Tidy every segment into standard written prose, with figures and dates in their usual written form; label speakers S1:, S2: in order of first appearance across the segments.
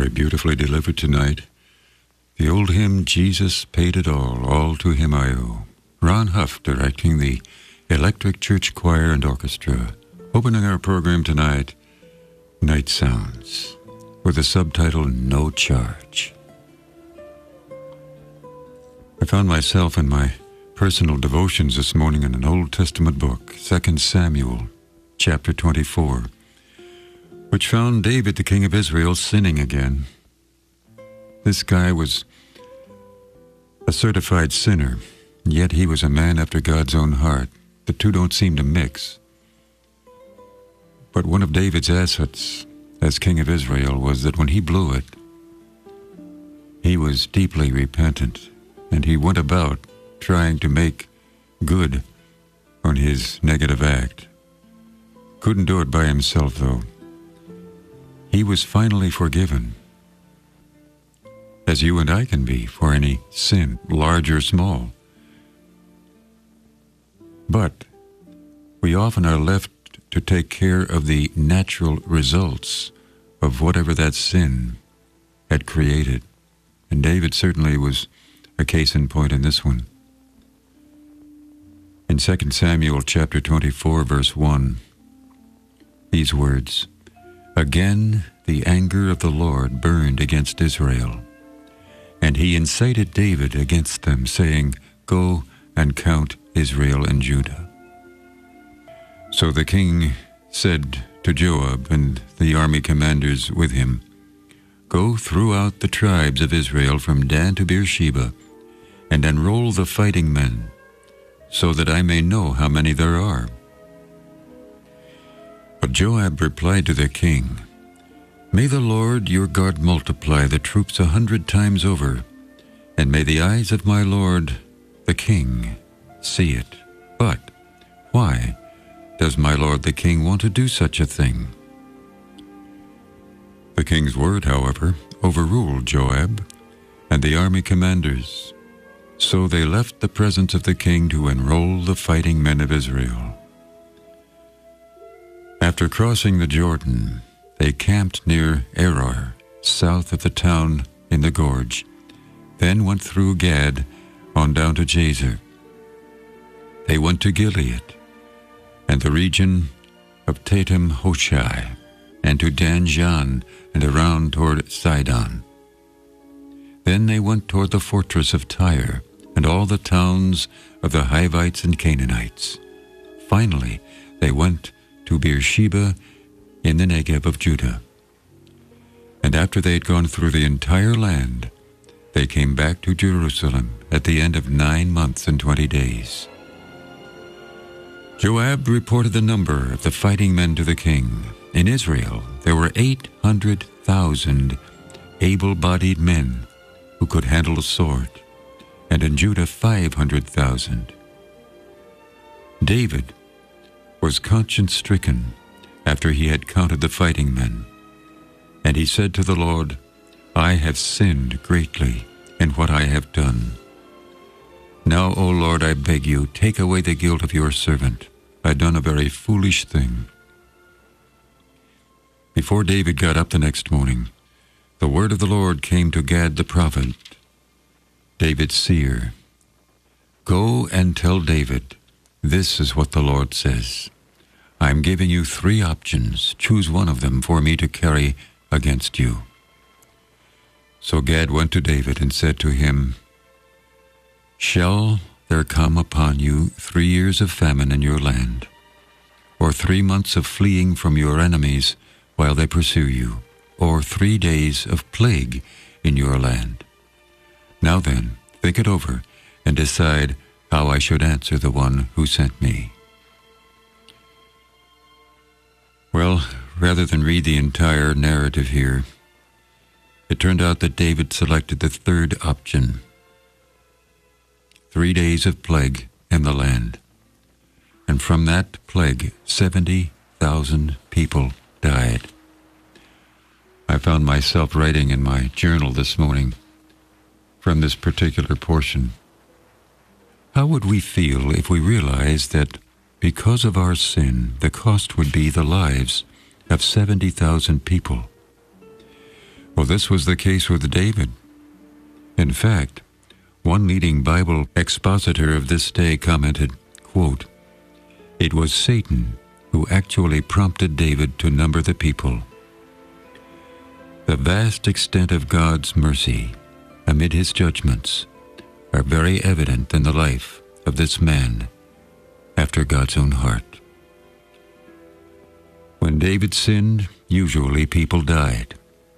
S1: Very beautifully delivered tonight. The old hymn, Jesus Paid It All to Him I Owe. Ron Huff directing the Electric Church Choir and Orchestra. Opening our program tonight, Night Sounds, with the subtitle, No Charge. I found myself in my personal devotions this morning in an Old Testament book, 2 Samuel, chapter 24, which found David, the king of Israel, sinning again. This guy was a certified sinner, and yet he was a man after God's own heart. The two don't seem to mix. But one of David's assets as king of Israel was that when he blew it, he was deeply repentant, and he went about trying to make good on his negative act. Couldn't do it by himself, though. He was finally forgiven, as you and I can be for any sin, large or small. But we often are left to take care of the natural results of whatever that sin had created. And David certainly was a case in point in this one. In 2 Samuel chapter 24, verse 1, these words, "Again the anger of the Lord burned against Israel, and he incited David against them, saying, 'Go and count Israel and Judah.' So the king said to Joab and the army commanders with him, 'Go throughout the tribes of Israel from Dan to Beersheba, and enroll the fighting men, so that I may know how many there are.' But Joab replied to the king, 'May the Lord your God multiply the troops 100 times over, and may the eyes of my lord the king see it. But why does my lord the king want to do such a thing?' The king's word, however, overruled Joab and the army commanders, so they left the presence of the king to enroll the fighting men of Israel. After crossing the Jordan, they camped near Arar, south of the town in the gorge, then went through Gad on down to Jazer. They went to Gilead and the region of Tatum Hoshai, and to Dan Jan and around toward Sidon. Then they went toward the fortress of Tyre and all the towns of the Hivites and Canaanites. Finally, they went to Beersheba in the Negev of Judah. And after they had gone through the entire land, they came back to Jerusalem at the end of 9 months and 20 days. Joab reported the number of the fighting men to the king. In Israel, there were 800,000 able-bodied men who could handle a sword, and in Judah 500,000. David was conscience-stricken after he had counted the fighting men, and he said to the Lord, 'I have sinned greatly in what I have done. Now, O Lord, I beg you, take away the guilt of your servant. I've done a very foolish thing.' Before David got up the next morning, the word of the Lord came to Gad the prophet, David's seer. 'Go and tell David, this is what the Lord says. I'm giving you 3 options. Choose one of them for me to carry against you.' So Gad went to David and said to him, 'Shall there come upon you 3 years of famine in your land, or 3 months of fleeing from your enemies while they pursue you, or 3 days of plague in your land? Now then, think it over and decide how I should answer the one who sent me.'" Well, rather than read the entire narrative here, it turned out that David selected the 3rd option. 3 days of plague in the land. And from that plague, 70,000 people died. I found myself writing in my journal this morning from this particular portion. How would we feel if we realized that because of our sin, the cost would be the lives of 70,000 people? Well, this was the case with David. In fact, one leading Bible expositor of this day commented, quote, "It was Satan who actually prompted David to number the people." The vast extent of God's mercy amid his judgments are very evident in the life of this man after God's own heart. When David sinned, usually people died.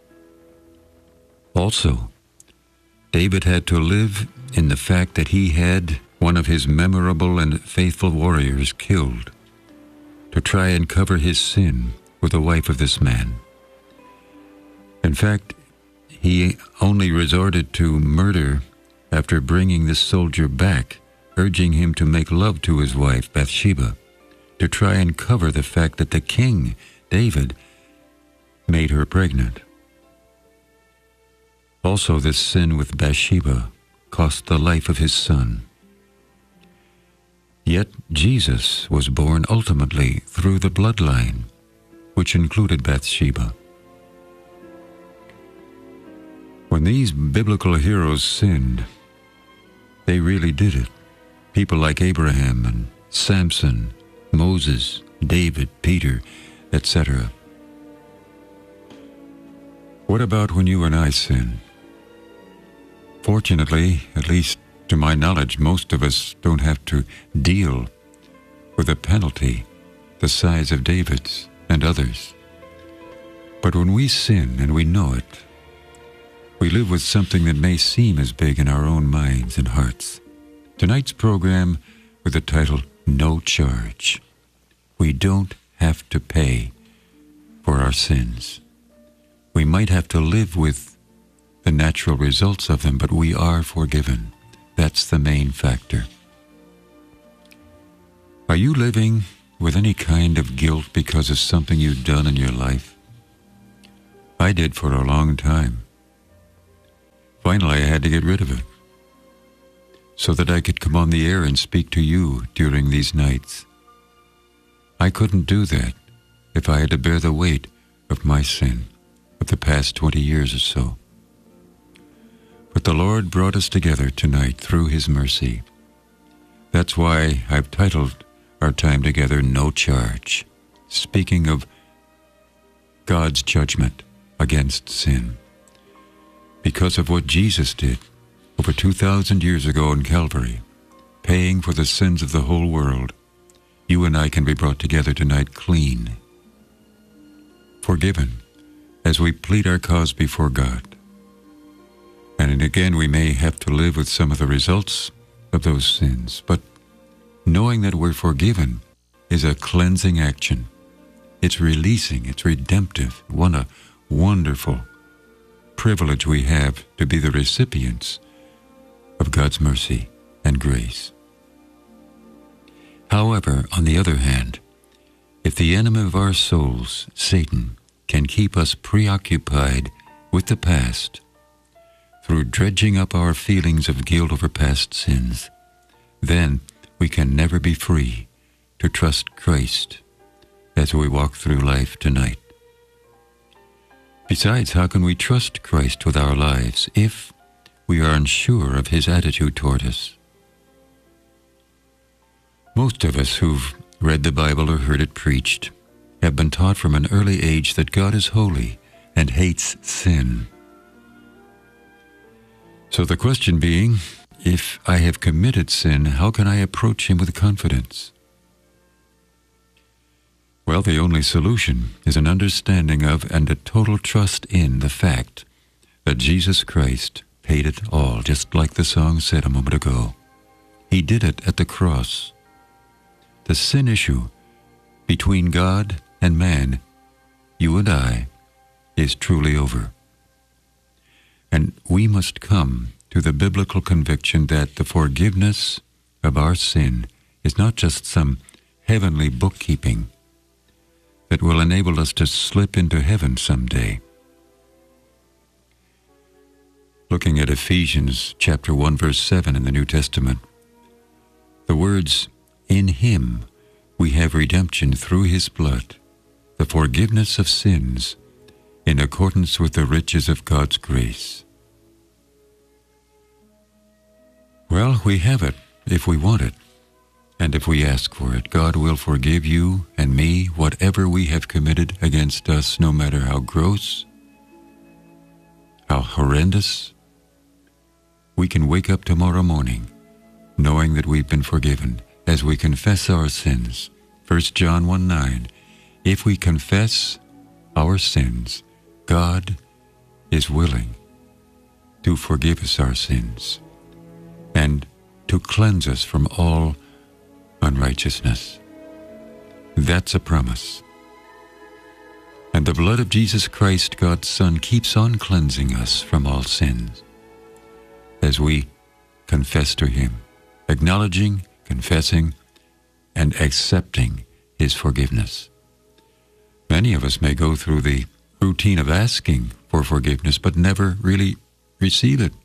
S1: Also, David had to live in the fact that he had one of his memorable and faithful warriors killed to try and cover his sin with the wife of this man. In fact, he only resorted to murder after bringing this soldier back, urging him to make love to his wife, Bathsheba, to try and cover the fact that the king, David, made her pregnant. Also, this sin with Bathsheba cost the life of his son. Yet Jesus was born ultimately through the bloodline, which included Bathsheba. When these biblical heroes sinned, they really did it. People like Abraham and Samson, Moses, David, Peter, etc. What about when you and I sin? Fortunately, at least to my knowledge, most of us don't have to deal with a penalty the size of David's and others. But when we sin and we know it, we live with something that may seem as big in our own minds and hearts. Tonight's program with the title, No Charge. We don't have to pay for our sins. We might have to live with the natural results of them, but we are forgiven. That's the main factor. Are you living with any kind of guilt because of something you've done in your life? I did for a long time. Finally, I had to get rid of it so that I could come on the air and speak to you during these nights. I couldn't do that if I had to bear the weight of my sin of the past 20 years or so. But the Lord brought us together tonight through His mercy. That's why I've titled our time together, No Charge, speaking of God's judgment against sin. Because of what Jesus did over 2,000 years ago in Calvary, paying for the sins of the whole world, you and I can be brought together tonight clean, forgiven, as we plead our cause before God. And again, we may have to live with some of the results of those sins, but knowing that we're forgiven is a cleansing action. It's releasing, it's redemptive. What a wonderful privilege we have to be the recipients of God's mercy and grace. However, on the other hand, if the enemy of our souls, Satan, can keep us preoccupied with the past through dredging up our feelings of guilt over past sins, then we can never be free to trust Christ as we walk through life tonight. Besides, how can we trust Christ with our lives if we are unsure of His attitude toward us? Most of us who've read the Bible or heard it preached have been taught from an early age that God is holy and hates sin. So the question being, if I have committed sin, how can I approach Him with confidence? Well, the only solution is an understanding of and a total trust in the fact that Jesus Christ paid it all, just like the song said a moment ago. He did it at the cross. The sin issue between God and man, you and I, is truly over. And we must come to the biblical conviction that the forgiveness of our sin is not just some heavenly bookkeeping that will enable us to slip into heaven someday. Looking at Ephesians chapter 1, verse 7 in the New Testament, the words, "In Him we have redemption through His blood, the forgiveness of sins, in accordance with the riches of God's grace. Well, we have it if we want it, and if we ask for it. God will forgive you and me whatever we have committed against us, no matter how gross, how horrendous. We can wake up tomorrow morning knowing that we've been forgiven as we confess our sins. 1 John 1:9, if we confess our sins, God is willing to forgive us our sins and to cleanse us from all unrighteousness. That's a promise. And the blood of Jesus Christ, God's Son, keeps on cleansing us from all sins as we confess to Him, acknowledging, confessing, and accepting His forgiveness. Many of us may go through the routine of asking for forgiveness, but never really receive it.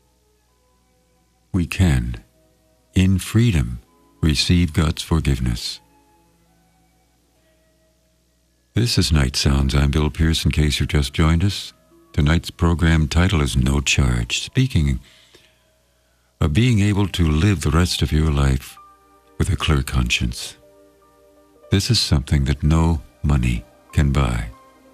S1: We can, in freedom, receive God's forgiveness. This is Night Sounds. I'm Bill Pierce, in case you've just joined us. Tonight's program title is No Charge, speaking of being able to live the rest of your life with a clear conscience. This is something that no money can buy.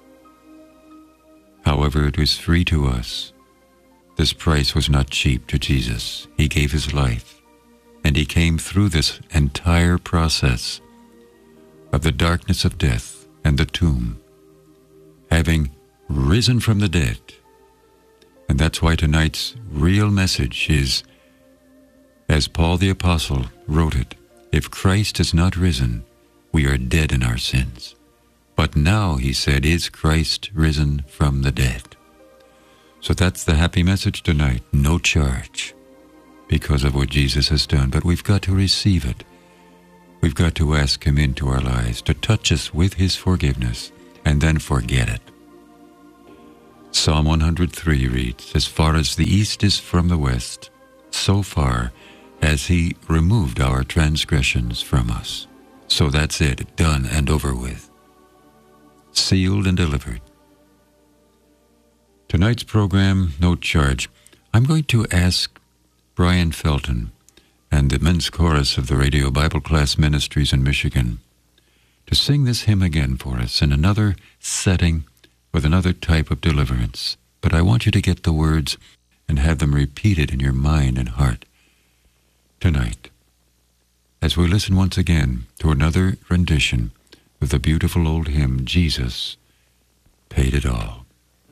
S1: However, it was free to us. This price was not cheap to Jesus. He gave His life, and He came through this entire process of the darkness of death and the tomb, having risen from the dead. And that's why tonight's real message is, as Paul the Apostle wrote it, if Christ is not risen, we are dead in our sins. But now, he said, is Christ risen from the dead. So that's the happy message tonight. No charge because of what Jesus has done. But we've got to receive it. We've got to ask Him into our lives to touch us with His forgiveness and then forget it. Psalm 103 reads, as far as the east is from the west, so far has He removed our transgressions from us. So that's it, done and over with. Sealed and delivered. Tonight's program, No Charge. I'm going to ask Brian Felton and the men's chorus of the Radio Bible Class Ministries in Michigan to sing this hymn again for us in another setting with another type of deliverance. But I want you to get the words and have them repeated in your mind and heart tonight as we listen once again to another rendition of the beautiful old hymn, Jesus Paid It All.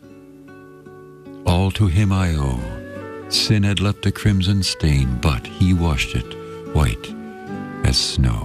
S1: All to Him I owe. Sin had left a crimson stain, but He washed it white as snow.